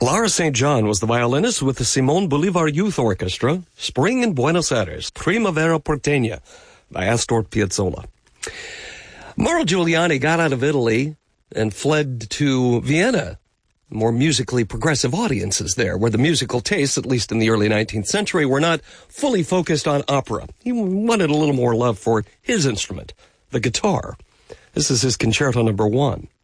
Lara St. John was the violinist with the Simón Bolívar Youth Orchestra, Spring in Buenos Aires, Primavera Porteña, by Astor Piazzolla. Mauro Giuliani got out of Italy and fled to Vienna. More musically progressive audiences there, where the musical tastes, at least in the early 19th century, were not fully focused on opera. He wanted a little more love for his instrument, the guitar. This is his Concerto No. 1.